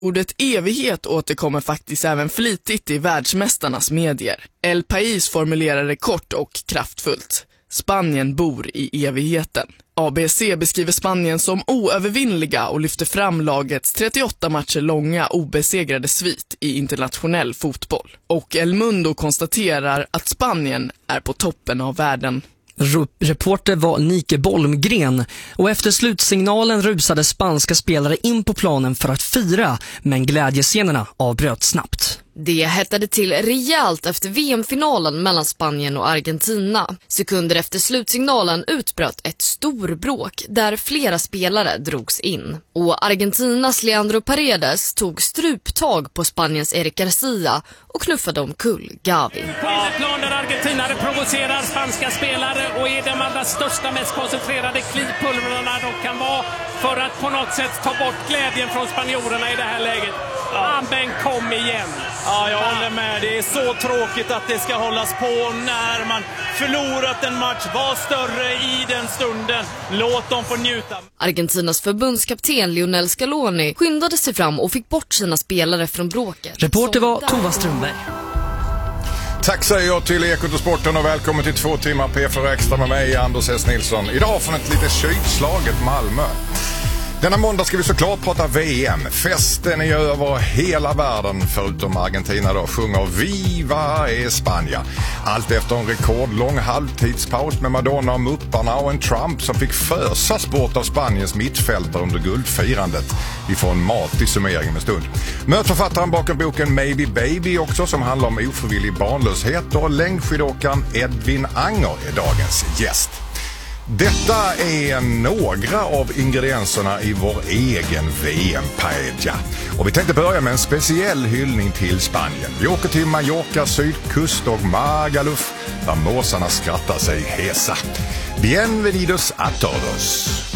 Ordet evighet återkommer faktiskt även flitigt i världsmästarnas medier. El País formulerar det kort och kraftfullt. Spanien bor i evigheten. ABC beskriver Spanien som oövervinnliga och lyfter fram lagets 38 matcher långa obesegrade svit i internationell fotboll. Och El Mundo konstaterar att Spanien är på toppen av världen. Reporter var Nike Bolmgren och efter slutsignalen rusade spanska spelare in på planen för att fira, men glädjescenerna avbröt snabbt. Det hettade till rejält efter VM-finalen mellan Spanien och Argentina. Sekunder efter slutsignalen utbröt ett storbråk där flera spelare drogs in. Och Argentinas Leandro Paredes tog struptag på Spaniens Eric Garcia och knuffade omkull Gavi. På innerplan där Argentina provocerar spanska spelare och är de allra största, mest koncentrerade klipulverna de kan vara för att på något sätt ta bort glädjen från spanjorerna i det här läget. Amben kom igen. Ja, jag håller med. Det är så tråkigt att det ska hållas på när man förlorat en match. Var större i den stunden. Låt dem få njuta. Argentinas förbundskapten Lionel Scaloni skyndade sig fram och fick bort sina spelare från bråket. Reporter var Tova Strömberg. Tack säger jag till Ekot och Sporten och välkommen till 2 timmar P4 Extra med mig, Anders S. Nilsson. Idag från ett lite kylslaget Malmö. Denna måndag ska vi såklart prata VM. Festen är över hela världen förutom Argentina då. Sjunger Viva España. Allt efter en rekordlång halvtidspaus med Madonna och Mupparna och en Trump som fick fösas bort av Spaniens mittfältare under guldfirandet. Vi får en matig summering med stund. Möt författaren bakom boken Maybe Baby också som handlar om ofrivillig barnlöshet, och längdskidåkaren Edvin Anger är dagens gäst. Detta är några av ingredienserna i vår egen VM-paella. Och vi tänkte börja med en speciell hyllning till Spanien. Vi åker till Mallorca, sydkust och Magaluf där måsarna skrattar sig hesa. Bienvenidos a todos!